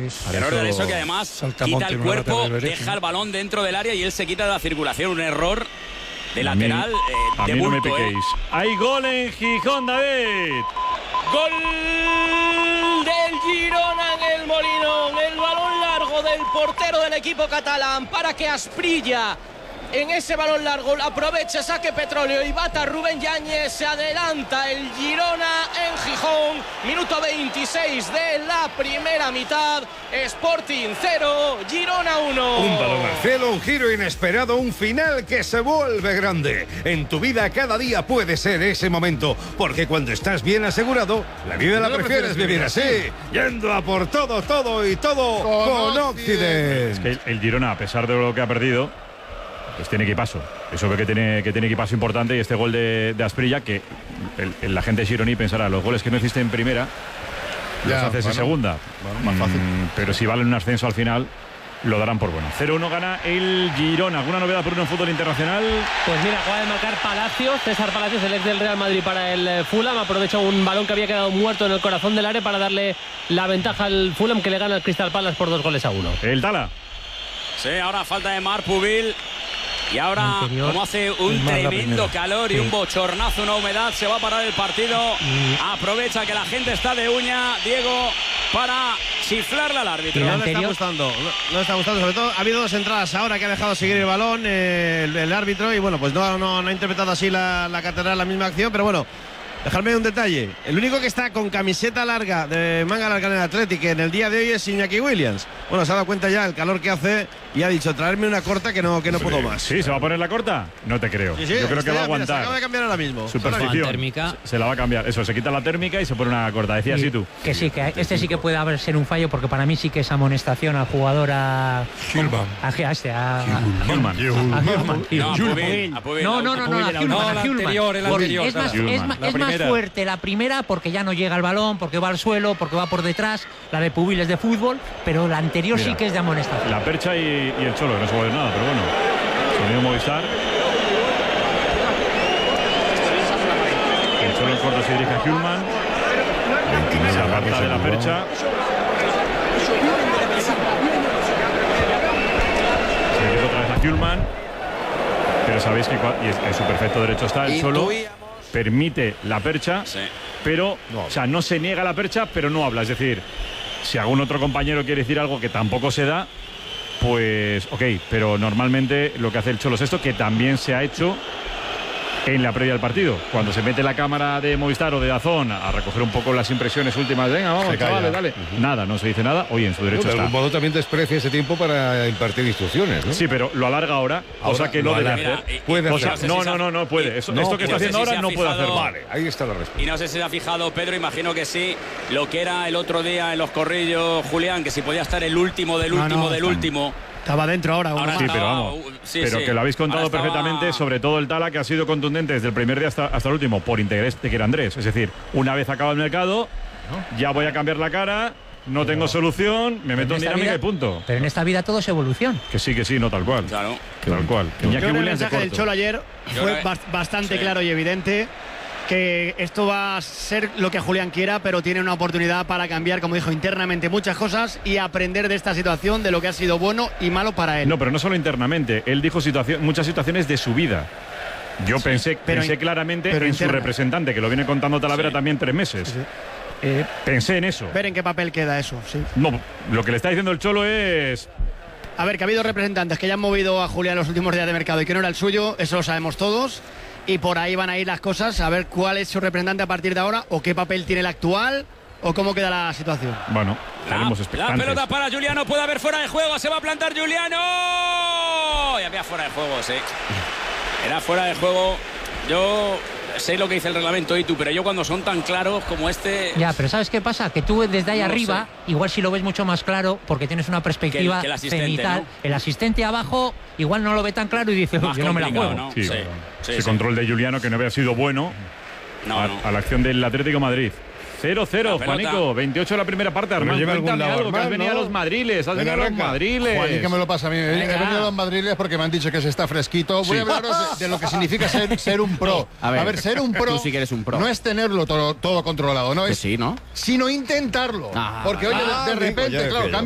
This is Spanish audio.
Error de eso que además quita el cuerpo, deja el balón dentro del área y él se quita de la circulación. Un error de lateral a de mí no me bulto, piquéis. Hay gol en Gijón, David. Gol del Girona en el Molinón. El balón largo del portero del equipo catalán para que Asprilla en ese balón largo aproveche, saque Petróleo y bata Rubén Yáñez. Se adelanta el Girona en Gijón. Minuto 26 de la primera mitad. Sporting 0, Girona 1. Un balón al cielo, un giro inesperado, un final que se vuelve grande. En tu vida cada día puede ser ese momento, porque cuando estás bien asegurado, la vida la prefieres vivir así, yendo a por todo con Occident. Es que el Girona, a pesar de lo que ha perdido, pues tiene equipazo. Eso ve que tiene equipazo importante, y este gol de Asprilla, que la gente de Gironí pensará, los goles que no hiciste en primera los haces en segunda. Más fácil. Pero si valen un ascenso al final, lo darán por bueno. 0-1 gana el Girona. ¿Alguna novedad por un fútbol internacional? Pues mira, acaba de marcar Palacios, César Palacios, el ex del Real Madrid, para el Fulham. Aprovecha un balón que había quedado muerto en el corazón del área para darle la ventaja al Fulham, que le gana al Crystal Palace por 2-1. El Tala. Sí, ahora falta de Marc Pubil. Y ahora, como hace un tremendo calor y un bochornazo, una humedad, se va a parar el partido. Aprovecha que la gente está de uña, Diego, para chiflarle al árbitro. No le está gustando, sobre todo ha habido dos entradas ahora que ha dejado seguir el balón el árbitro, y bueno, pues no ha interpretado así la catedral la misma acción, pero bueno. Dejadme un detalle. El único que está con camiseta larga, de manga larga en el Athletic en el día de hoy es Iñaki Williams. Bueno, se ha dado cuenta ya el calor que hace y ha dicho, traerme una corta que no puedo más. ¿Sí? ¿Se va a poner la corta? No te creo. Sí, yo creo que va a aguantar. Mira, se acaba de cambiar ahora mismo. Superstición. Térmica. Se la va a cambiar. Eso, se quita la térmica y se pone una corta. Decías así tú. Que sí, que este sí que puede haber ser un fallo, porque para mí sí que es amonestación al jugador a Hülman. A Es más fuerte la primera, porque ya no llega al balón, porque va al suelo, porque va por detrás. La de Pubil es de fútbol, pero la anterior sí que es de amonestación. La Percha y el Cholo, que no se puede ver nada, pero bueno. Sonido Movistar. El Cholo en corto se dirige a Hülman. Se aparta de la Percha. Se dirige otra vez a Hülman. Pero sabéis que en su perfecto derecho está el Cholo. Permite la Percha, pero no se niega la Percha, pero no habla. Es decir, si algún otro compañero quiere decir algo que tampoco se da, pues ok, pero normalmente lo que hace el Cholo es esto, que también se ha hecho en la previa del partido, cuando se mete la cámara de Movistar o de DAZN a recoger un poco las impresiones últimas. Venga, vamos, chavales, dale. Nada, no se dice nada. Oye, en su derecho está. De algún modo también desprecia ese tiempo para impartir instrucciones, ¿no? Sí, pero lo alarga ahora, cosa que no debe hacer. Puede hacer. No puede. Esto que está haciendo ahora no puede hacer. Vale, ahí está la respuesta. Y no sé si se ha fijado Pedro, imagino que sí, lo que era el otro día en los corrillos, Julián, que si podía estar el último del último. Estaba dentro ahora. Sí, pero vamos. Pero que lo habéis contado perfectamente, sobre todo el Tala, que ha sido contundente desde el primer día hasta el último, por interés de que era Andrés. Es decir, una vez acaba el mercado, ya voy a cambiar la cara, no tengo solución, me meto en dinámica y punto. Pero en esta vida todo es evolución. Que sí, no, tal cual. Claro. Tal cual. Yo creo que el mensaje del Cholo ayer fue bastante claro y evidente, que esto va a ser lo que Julián quiera, pero tiene una oportunidad para cambiar, como dijo, internamente muchas cosas y aprender de esta situación, de lo que ha sido bueno y malo para él. No, pero no solo internamente, él dijo muchas situaciones de su vida. Yo pensé claramente en su representante, que lo viene contando Talavera también 3 meses. Pensé en eso. Ver en qué papel queda eso, sí. No, lo que le está diciendo el Cholo es... A ver, que ha habido representantes que ya han movido a Julián los últimos días de mercado y que no era el suyo, eso lo sabemos todos. Y por ahí van a ir las cosas, a ver cuál es su representante a partir de ahora, o qué papel tiene el actual, o cómo queda la situación. Bueno, estaremos expectantes. La pelota para Juliano, puede haber fuera de juego, se va a plantar Juliano. Y había fuera de juego, sí. Era fuera de juego. Yo sé lo que dice el reglamento, y tú, pero yo cuando son tan claros como este... Ya, pero ¿sabes qué pasa? Que tú desde ahí arriba, igual si lo ves mucho más claro, porque tienes una perspectiva que el asistente, cenital. ¿No? El asistente abajo igual no lo ve tan claro y dice, yo no me la juego. ¿no? Ese control de Juliano, que no había sido bueno a la acción del Atlético de Madrid. 0-0, Juanico, 28 de la primera parte. Armando, cuéntame algo, que has venido a los Madriles. Has venido a los Madriles. Juanico me lo pasa a mí. He venido a los Madriles porque me han dicho que se está fresquito. Voy a hablaros de lo que significa ser un pro. A ver, ser un pro, tú sí que eres un pro. No es tenerlo todo controlado, ¿no? Que sí, ¿no? Sino intentarlo. Porque, oye, de repente, claro,